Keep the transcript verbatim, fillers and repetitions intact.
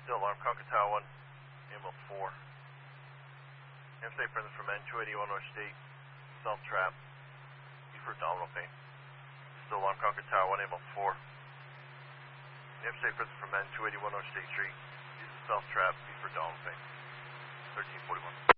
Still alarm, Concord Tower one, ambulance four. Interstate presence from N two eighty-one North State, self-trap, B for abdominal pain. Still alarm, Concord Tower one, ambulance four. Interstate presence from N two eighty-one North State Street, use a self-trap, B for abdominal pain. thirteen forty-one.